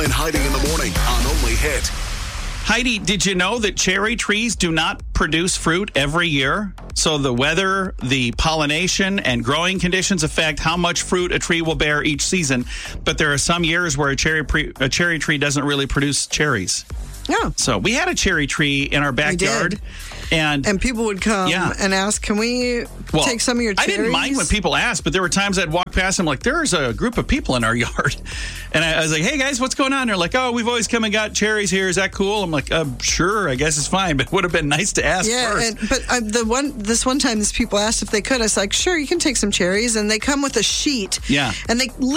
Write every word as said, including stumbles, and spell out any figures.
John and Heidi in the morning on Only Hit. Heidi, did you know that cherry trees do not produce fruit every year? So the weather, the pollination, and growing conditions affect how much fruit a tree will bear each season. But there are some years where a cherry pre- a cherry tree doesn't really produce cherries. Yeah. So we had a cherry tree in our backyard. And, and people would come yeah. and ask, can we well, take some of your cherries? I didn't mind when people asked, but there were times I'd walk past and I'm like, there's a group of people in our yard. And I, I was like, hey, guys, what's going on? They're like, oh, we've always come and got cherries here. Is that cool? I'm like, uh, sure, I guess it's fine. But it would have been nice to ask yeah, first. And, but uh, the one this one time, these people asked if they could. I was like, sure, you can take some cherries. And they come with a sheet. Yeah. And they